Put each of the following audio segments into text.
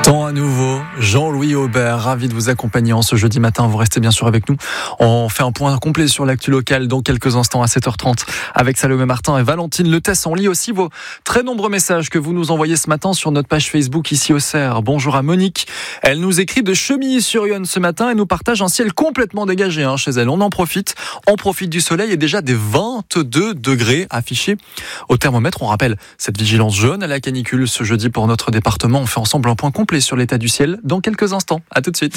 Temps à nouveau, Jean-Louis Aubert, ravi de vous accompagner en ce jeudi matin. Vous restez bien sûr avec nous. On fait un point complet sur l'actu locale dans quelques instants à 7h30 avec Salomé Martin et Valentine Letès. On lit aussi vos très nombreux messages que vous nous envoyez ce matin sur notre page Facebook ici au Cerf. Bonjour à Monique. Elle nous écrit de Chemilly-sur-Yonne ce matin et nous partage un ciel complètement dégagé chez elle. On en profite. On profite du soleil et déjà des 22 degrés affichés au thermomètre. On rappelle cette vigilance jaune à la canicule ce jeudi pour notre département. On fait ensemble un point complet sur l'état du ciel dans quelques instants. À tout de suite.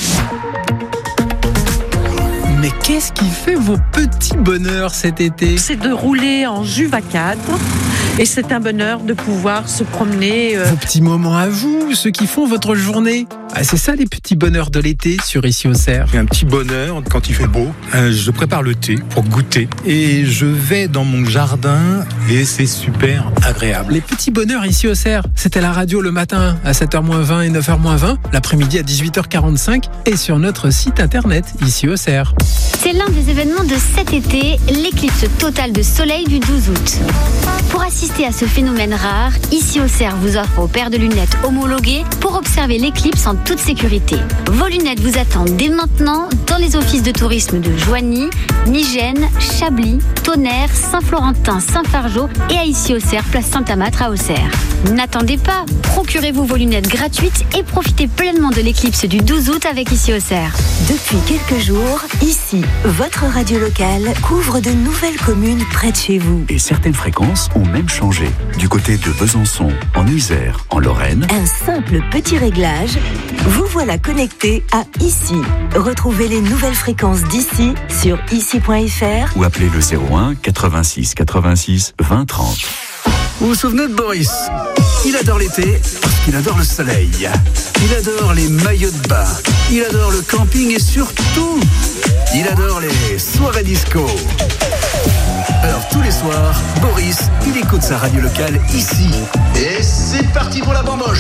Mais qu'est-ce qui fait vos petits bonheurs cet été ? C'est de rouler en Juva 4 et c'est un bonheur de pouvoir se promener. Vos petits moments à vous, ceux qui font votre journée. C'est ça les petits bonheurs de l'été sur Ici au Cerf. J'ai un petit bonheur quand il fait beau. Je prépare le thé pour goûter et je vais dans mon jardin et c'est super agréable. Les petits bonheurs ici au Cerf, c'est à la radio le matin à 7h-20 et 9h-20, l'après-midi à 18h45 et sur notre site internet Ici au Cerf. C'est l'un des événements de cet été, l'éclipse totale de soleil du 12 août. Pour assister à ce phénomène rare, Ici au Cerf vous offre une paire de lunettes homologuées pour observer l'éclipse en toute sécurité. Vos lunettes vous attendent dès maintenant dans les offices de tourisme de Joigny, Nigène, Chablis, Tonnerre, Saint-Florentin, Saint-Fargeau et à Ici au Cerf, place Saint-Amâtre à Auxerre. N'attendez pas, procurez-vous vos lunettes gratuites et profitez pleinement de l'éclipse du 12 août avec Ici au Cerf. Depuis quelques jours, ici, votre radio locale couvre de nouvelles communes près de chez vous. Et certaines fréquences ont même changé. Du côté de Besançon, en Isère, en Lorraine. Un simple petit réglage, vous voilà connecté à Ici. Retrouvez les nouvelles fréquences d'ici sur ici.fr ou appelez le 01 86 86 20 30. Vous vous souvenez de Boris ? Il adore l'été parce qu'il adore le soleil. Il adore les maillots de bain. Il adore le camping et surtout, il adore les soirées disco. Alors tous les soirs, Boris, il écoute sa radio locale ici. Et c'est parti pour la bamboche.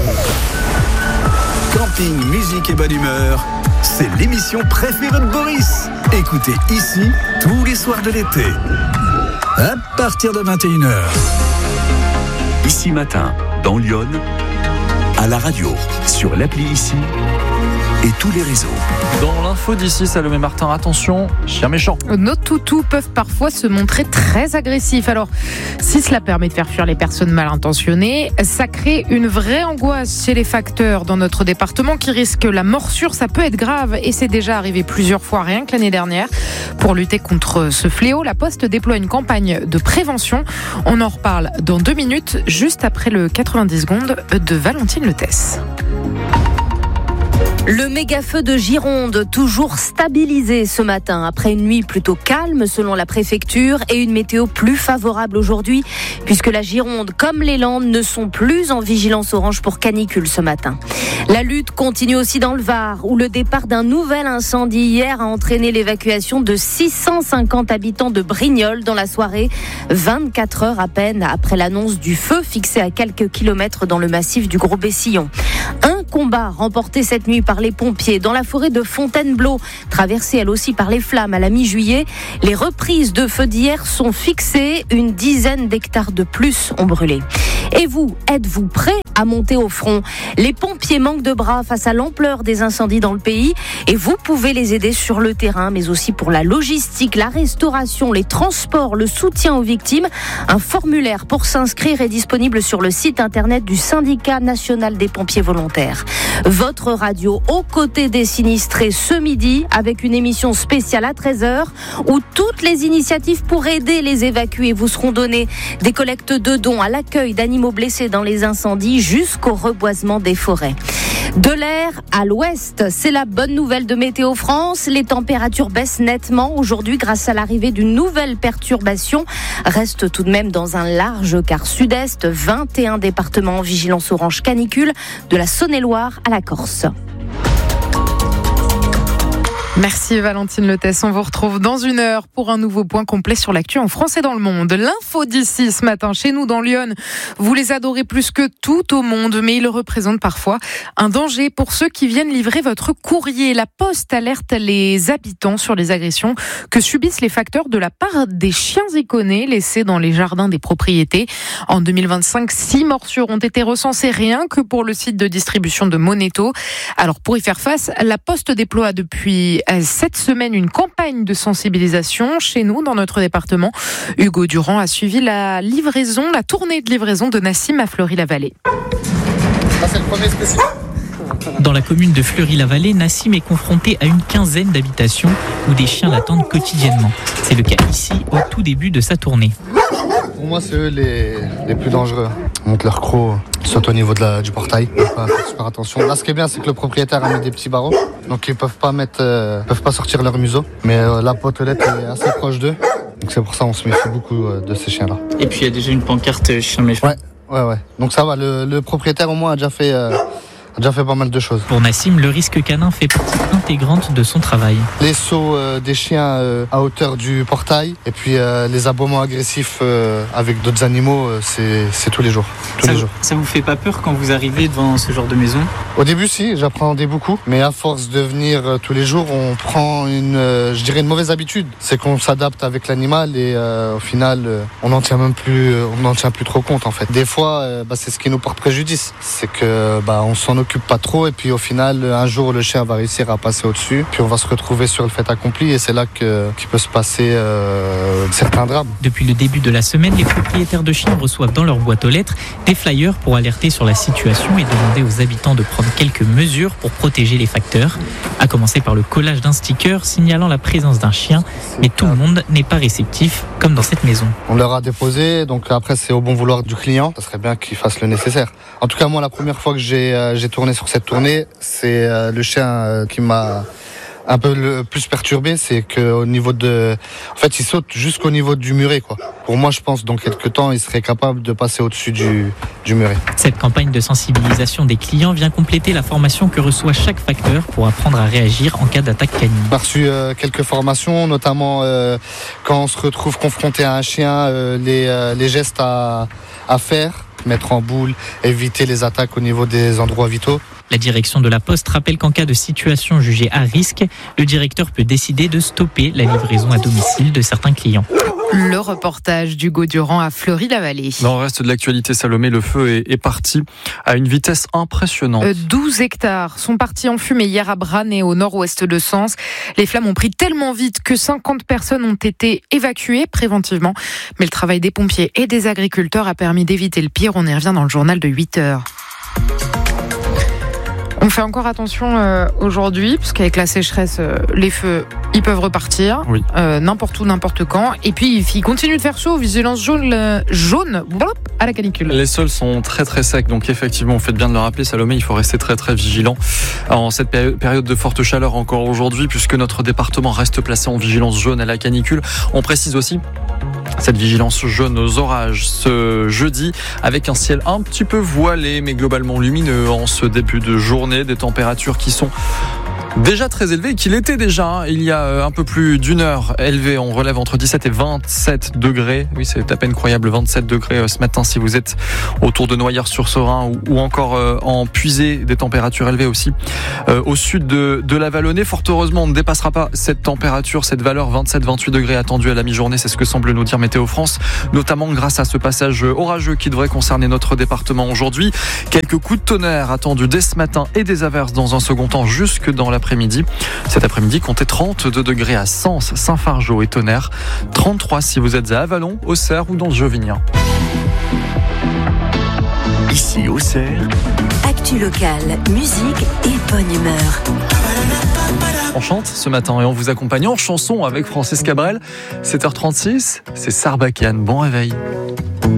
Camping, musique et bonne humeur, c'est l'émission préférée de Boris. Écoutez ici tous les soirs de l'été. À partir de 21h. Ici matin, dans Lyon, à la radio, sur l'appli Ici et tous les réseaux. Dans l'info d'ici, Salomé Martin, attention, chien méchant. Nos toutous peuvent parfois se montrer très agressifs. Alors, si cela permet de faire fuir les personnes mal intentionnées, ça crée une vraie angoisse chez les facteurs dans notre département qui risquent la morsure. Ça peut être grave et c'est déjà arrivé plusieurs fois, rien que l'année dernière. Pour lutter contre ce fléau, la Poste déploie une campagne de prévention. On en reparle dans 2 minutes, juste après le 90 secondes de Valentine Letès. Le méga-feu de Gironde, toujours stabilisé ce matin, après une nuit plutôt calme selon la préfecture et une météo plus favorable aujourd'hui, puisque la Gironde comme les Landes ne sont plus en vigilance orange pour canicule ce matin. La lutte continue aussi dans le Var, où le départ d'un nouvel incendie hier a entraîné l'évacuation de 650 habitants de Brignoles dans la soirée, 24 heures à peine après l'annonce du feu fixé à quelques kilomètres dans le massif du Gros-Bessillon. Un combat remporté cette nuit par les pompiers dans la forêt de Fontainebleau, traversée elle aussi par les flammes à la mi-juillet. Les reprises de feux d'hier sont fixées, une dizaine d'hectares de plus ont brûlé. Et vous, êtes-vous prêts à monter au front ? Les pompiers manquent de bras face à l'ampleur des incendies dans le pays et vous pouvez les aider sur le terrain, mais aussi pour la logistique, la restauration, les transports, le soutien aux victimes. Un formulaire pour s'inscrire est disponible sur le site internet du Syndicat national des pompiers volontaires. Votre radio aux côtés des sinistrés ce midi avec une émission spéciale à 13h où toutes les initiatives pour aider les évacués vous seront données. Des collectes de dons à l'accueil d'animaux blessés dans les incendies jusqu'au reboisement des forêts. De l'air à l'ouest, c'est la bonne nouvelle de Météo France. Les températures baissent nettement aujourd'hui grâce à l'arrivée d'une nouvelle perturbation. Reste tout de même dans un large quart sud-est, 21 départements en vigilance orange canicule, de la Saône-et-Loire à la Corse. Merci Valentine Letès. On vous retrouve dans 1 heure pour un nouveau point complet sur l'actu en France et dans le monde. L'info d'ici ce matin, chez nous dans Lyon, vous les adorez plus que tout au monde, mais ils représentent parfois un danger pour ceux qui viennent livrer votre courrier. La Poste alerte les habitants sur les agressions que subissent les facteurs de la part des chiens iconés laissés dans les jardins des propriétés. En 2025, 6 morsures ont été recensées rien que pour le site de distribution de Moneto. Alors pour y faire face, la Poste déploie depuis cette semaine une campagne de sensibilisation chez nous dans notre département. Hugo Durand a suivi la tournée de livraison de Nassim à Fleury-la-Vallée. C'est le premier spécial. Dans la commune de Fleury-la-Vallée, Nassim est confronté à une quinzaine d'habitations où des chiens l'attendent quotidiennement. C'est le cas ici, au tout début de sa tournée. Pour moi, c'est eux les plus dangereux. Donc leur croc saute au niveau du portail. Il faut faire super attention. Là, ce qui est bien, c'est que le propriétaire a mis des petits barreaux. Donc ils peuvent pas sortir leur museau. Mais la potelette est assez proche d'eux. Donc c'est pour ça qu'on se méfie beaucoup de ces chiens-là. Et puis il y a déjà une pancarte chien méchant. Ouais. Donc ça va, le propriétaire au moins a déjà fait pas mal de choses. Pour Nassim, le risque canin fait partie intégrante de son travail. Les sauts des chiens à hauteur du portail et puis les aboiements agressifs avec d'autres animaux, c'est tous les jours. Ça vous fait pas peur quand vous arrivez devant ce genre de maison ? Au début, si, j'appréhendais beaucoup. Mais à force de venir tous les jours, on prend une mauvaise habitude. C'est qu'on s'adapte avec l'animal et au final, on n'en tient plus trop compte en fait. Des fois, c'est ce qui nous porte préjudice. C'est que on s'en occupe pas trop et puis au final un jour le chien va réussir à passer au-dessus puis on va se retrouver sur le fait accompli et c'est là qu'il peut se passer certains drames. Depuis le début de la semaine, les propriétaires de chiens reçoivent dans leur boîte aux lettres des flyers pour alerter sur la situation et demander aux habitants de prendre quelques mesures pour protéger les facteurs, à commencer par le collage d'un sticker signalant la présence d'un chien, mais tout le monde n'est pas réceptif comme dans cette maison. On leur a déposé, donc après c'est au bon vouloir du client, ça serait bien qu'il fasse le nécessaire. En tout cas moi la première fois que j'ai tourné sur cette tournée, c'est le chien qui m'a un peu le plus perturbé, c'est qu'au niveau il saute jusqu'au niveau du muret, quoi. Pour moi, je pense, dans quelques temps, il serait capable de passer au-dessus du muret. Cette campagne de sensibilisation des clients vient compléter la formation que reçoit chaque facteur pour apprendre à réagir en cas d'attaque canine. On a reçu quelques formations, notamment quand on se retrouve confronté à un chien, les gestes à faire, mettre en boule, éviter les attaques au niveau des endroits vitaux. La direction de la Poste rappelle qu'en cas de situation jugée à risque, le directeur peut décider de stopper la livraison à domicile de certains clients. Le reportage d'Hugo Durand à Fleury-la-Vallée. Dans le reste de l'actualité, Salomé, le feu est parti à une vitesse impressionnante. 12 hectares sont partis en fumée hier à Branay, au nord-ouest de Sens. Les flammes ont pris tellement vite que 50 personnes ont été évacuées préventivement. Mais le travail des pompiers et des agriculteurs a permis d'éviter le pire. On y revient dans le journal de 8 heures. On fait encore attention aujourd'hui, parce qu'avec la sécheresse, les feux, ils peuvent repartir, n'importe où, n'importe quand. Et puis, il continue de faire chaud, vigilance jaune à la canicule. Les sols sont très très secs, donc effectivement, vous faites bien de le rappeler, Salomé, il faut rester très très vigilant en cette période de forte chaleur encore aujourd'hui, puisque notre département reste placé en vigilance jaune à la canicule. On précise aussi cette vigilance jaune aux orages ce jeudi, avec un ciel un petit peu voilé, mais globalement lumineux en ce début de journée, des températures qui sont déjà très élevé, qu'il était déjà il y a un peu plus d'une heure élevé. On relève entre 17 et 27 degrés. Oui, c'est à peine croyable, 27 degrés ce matin si vous êtes autour de Noyers-sur-Serein ou encore en Puisée, des températures élevées aussi au sud de la Vallonnée. Fort heureusement, on ne dépassera pas cette température, cette valeur 27-28 degrés attendue à la mi-journée. C'est ce que semble nous dire Météo France, notamment grâce à ce passage orageux qui devrait concerner notre département aujourd'hui. Quelques coups de tonnerre attendus dès ce matin et des averses dans un second temps jusque dans l'après-midi. Cet après-midi, comptez 32 degrés à Sens, Saint-Fargeau et Tonnerre, 33 si vous êtes à Avallon, Auxerre ou dans le Jovinien. Ici Auxerre, actu locale, musique et bonne humeur. On chante ce matin et on vous accompagne en chanson avec Francis Cabrel. 7h36, c'est Sarbacane. Bon réveil.